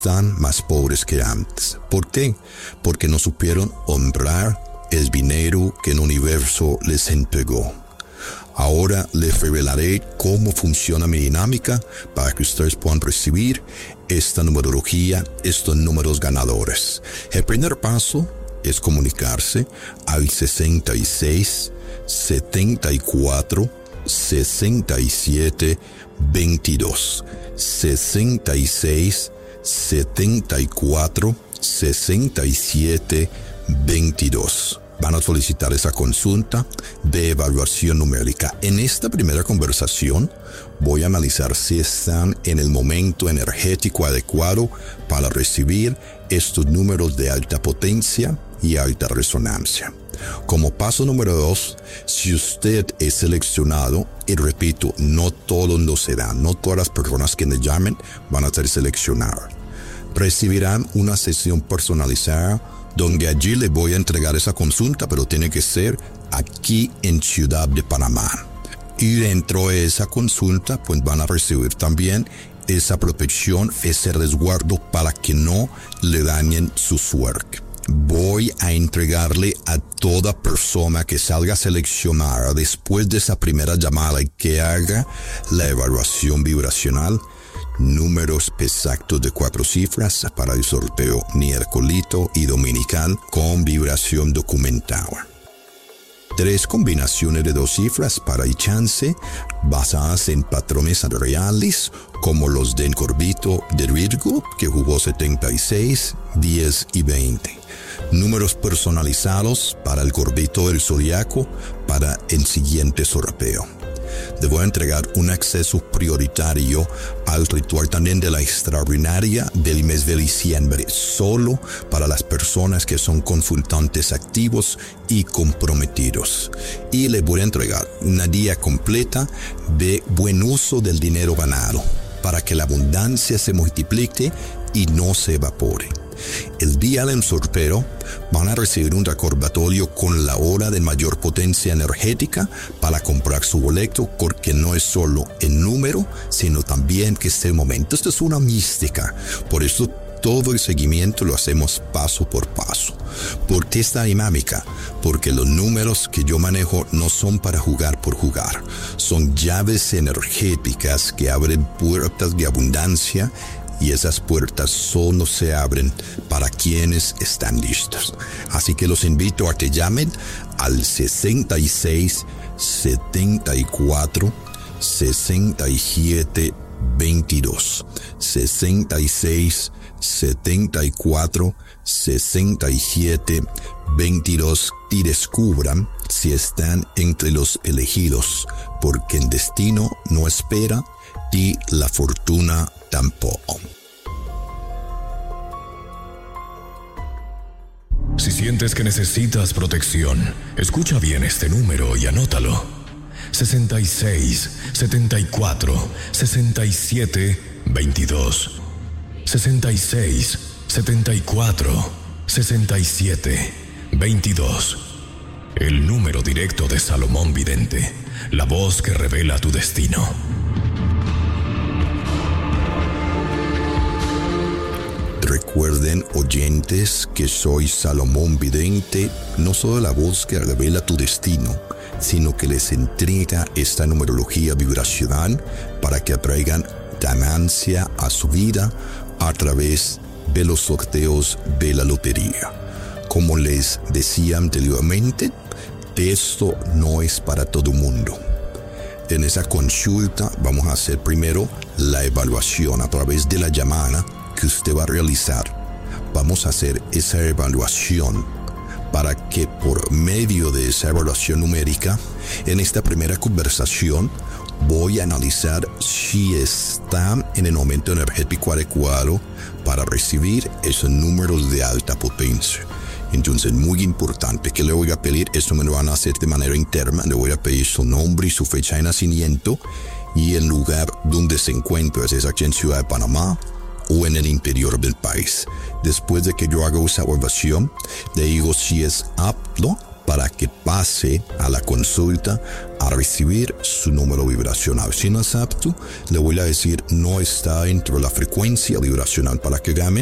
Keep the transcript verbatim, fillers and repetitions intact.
están más pobres que antes. ¿Por qué? Porque no supieron honrar el dinero que el universo les entregó. Ahora les revelaré cómo funciona mi dinámica para que ustedes puedan recibir esta numerología, estos números ganadores. El primer paso es comunicarse al sesenta y seis, setenta y cuatro, sesenta y siete, veintidós. sesenta y seis, setenta y cuatro, sesenta y siete, veintidós. Van a solicitar esa consulta de evaluación numérica. En esta primera conversación voy a analizar si están en el momento energético adecuado para recibir estos números de alta potencia y alta resonancia. Como paso número dos, si usted es seleccionado, y repito, no todos lo serán, no todas las personas que me llamen van a ser seleccionadas, recibirán una sesión personalizada donde allí le voy a entregar esa consulta, pero tiene que ser aquí en Ciudad de Panamá. Y dentro de esa consulta, pues van a recibir también esa protección, ese resguardo para que no le dañen su suerte. Voy a entregarle a toda persona que salga seleccionada después de esa primera llamada y que haga la evaluación vibracional, números exactos de cuatro cifras para el sorteo miércolito y dominical con vibración documentada. Tres combinaciones de dos cifras para el chance basadas en patrones reales como los de Encorbito de Virgo, que jugó setenta y seis, diez y veinte. Números personalizados para el Corbito del Zodiaco para el siguiente sorteo. Le voy a entregar un acceso prioritario al ritual también de la extraordinaria del mes de diciembre, solo para las personas que son consultantes activos y comprometidos. Y le voy a entregar una guía completa de buen uso del dinero ganado, para que la abundancia se multiplique y no se evapore. El día del sorteo van a recibir un recordatorio con la hora de mayor potencia energética para comprar su boleto, porque no es solo el número, sino también que este momento. Esto es una mística, por eso todo el seguimiento lo hacemos paso por paso. ¿Por qué esta dinámica? Porque los números que yo manejo no son para jugar por jugar, son llaves energéticas que abren puertas de abundancia. Y esas puertas solo se abren para quienes están listos. Así que los invito a que llamen al sesenta y seis, setenta y cuatro, sesenta y siete, veintidós. sesenta y seis, setenta y cuatro, sesenta y siete, veintidós y descubran si están entre los elegidos, porque el destino no espera y la fortuna tampoco. Si sientes que necesitas protección, escucha bien este número y anótalo. sesenta y seis, setenta y cuatro, sesenta y siete, veintidós. sesenta y seis, setenta y cuatro, sesenta y siete, veintidós. El número directo de Salomón Vidente, la voz que revela tu destino. Recuerden, oyentes, que soy Salomón Vidente, no solo la voz que revela tu destino, sino que les entrega esta numerología vibracional para que atraigan ganancia a su vida a través de los sorteos de la lotería. Como les decía anteriormente, esto no es para todo mundo. En esa consulta vamos a hacer primero la evaluación a través de la llamada que usted va a realizar. Vamos a hacer esa evaluación para que por medio de esa evaluación numérica, en esta primera conversación, voy a analizar si está en el momento energético adecuado para recibir esos números de alta potencia. Entonces, muy importante, que le voy a pedir, esto me lo van a hacer de manera interna, le voy a pedir su nombre y su fecha de nacimiento y el lugar donde se encuentra, si es aquí en Ciudad de Panamá o en el interior del país. Después de que yo haga esa evaluación, le digo si es apto para que pase a la consulta a recibir su número vibracional. Si no es apto, le voy a decir no está dentro de la frecuencia vibracional para que llame